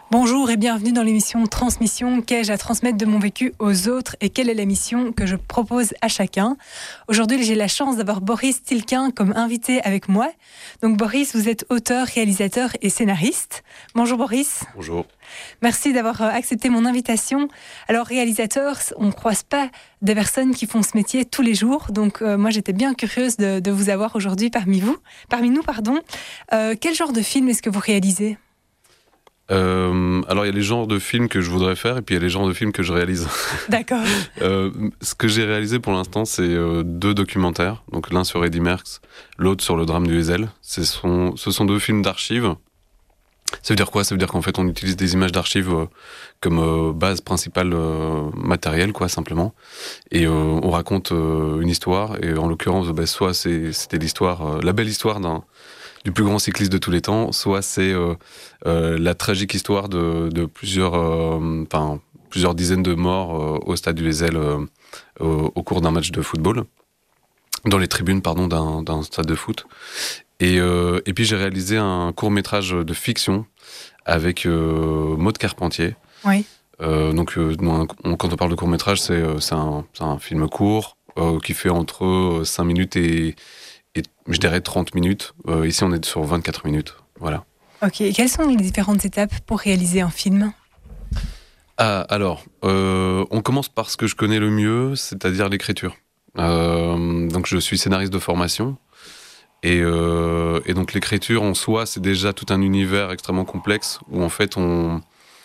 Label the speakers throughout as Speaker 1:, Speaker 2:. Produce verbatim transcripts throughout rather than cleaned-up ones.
Speaker 1: Bonjour et bienvenue dans l'émission Transmission. Qu'ai-je à transmettre de mon vécu aux autres et quelle est la mission que je propose à chacun? Aujourd'hui, j'ai la chance d'avoir Boris Tilquin comme invité avec moi. Donc Boris, vous êtes auteur, réalisateur et scénariste. Bonjour Boris.
Speaker 2: Bonjour.
Speaker 1: Merci d'avoir accepté mon invitation. Alors réalisateur, on ne croise pas des personnes qui font ce métier tous les jours. Donc euh, moi, j'étais bien curieuse de, de vous avoir aujourd'hui parmi vous, parmi nous, pardon. Euh, quel genre de film est-ce que vous réalisez ?
Speaker 2: Euh, alors il y a les genres de films que je voudrais faire et puis il y a les genres de films que je réalise.
Speaker 1: D'accord.
Speaker 2: euh, ce que j'ai réalisé pour l'instant, c'est euh, deux documentaires, donc l'un sur Eddy Merckx, l'autre sur le drame du Heysel. Ce sont, ce sont deux films d'archives. Ça veut dire quoi ? Ça veut dire qu'en fait on utilise des images d'archives euh, comme euh, base principale euh, matérielle, quoi, simplement. Et euh, on raconte euh, une histoire, et en l'occurrence, bah, soit c'est, c'était l'histoire, euh, la belle histoire d'un du plus grand cycliste de tous les temps, soit c'est euh, euh, la tragique histoire de, de plusieurs, enfin euh, plusieurs dizaines de morts euh, au stade du Heysel euh, au, au cours d'un match de football, dans les tribunes pardon d'un, d'un stade de foot. Et, euh, et puis j'ai réalisé un court métrage de fiction avec euh, Maud Carpentier.
Speaker 1: Oui.
Speaker 2: Euh, donc euh, on, quand on parle de court métrage, c'est, c'est, un, c'est un film court euh, qui fait entre cinq minutes et Et je dirais trente minutes. Euh, ici, on est sur vingt-quatre minutes. Voilà.
Speaker 1: Ok. Et quelles sont les différentes étapes pour réaliser un film ?
Speaker 2: Ah, alors, euh, on commence par ce que je connais le mieux, c'est-à-dire l'écriture. Euh, donc, je suis scénariste de formation. Et, euh, et donc, l'écriture en soi, c'est déjà tout un univers extrêmement complexe où, en fait, on,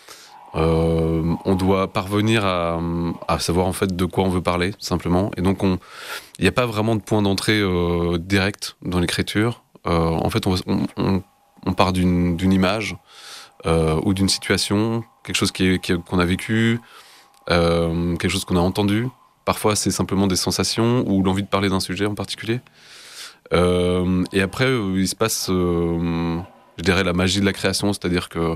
Speaker 2: euh, on doit parvenir à, à savoir, en fait, de quoi on veut parler, simplement. Et donc, on... il n'y a pas vraiment de point d'entrée euh, direct dans l'écriture. Euh, en fait, on, on, on part d'une, d'une image euh, ou d'une situation, quelque chose qui est, qui, qu'on a vécu, euh, quelque chose qu'on a entendu. Parfois, c'est simplement des sensations ou l'envie de parler d'un sujet en particulier. Euh, et après, euh, il se passe, euh, je dirais, la magie de la création, c'est-à-dire que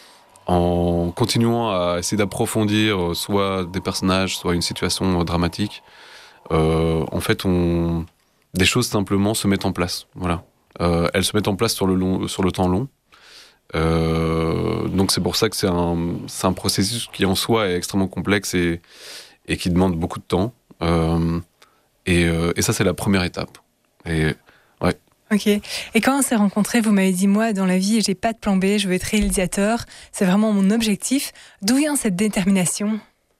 Speaker 2: en continuant à essayer d'approfondir soit des personnages, soit une situation dramatique, Euh, en fait, on... des choses simplement se mettent en place. Voilà. Euh, elles se mettent en place sur le, long... sur le temps long. Euh, donc c'est pour ça que c'est un... c'est un processus qui en soi est extrêmement complexe et, et qui demande beaucoup de temps. Euh, et, euh, et ça, c'est la première étape. Et ouais.
Speaker 1: Ok. Et quand on s'est rencontrés, vous m'avez dit, moi, dans la vie, j'ai pas de plan B, je veux être réalisateur. C'est vraiment mon objectif. D'où vient cette détermination ?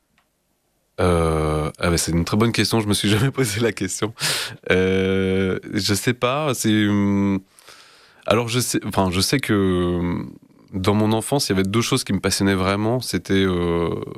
Speaker 2: Euh, ah bah c'est une très bonne question. Je me suis jamais posé la question. Euh, je sais pas. C'est alors je sais. Enfin, je sais que dans mon enfance, il y avait deux choses qui me passionnaient vraiment. C'était euh,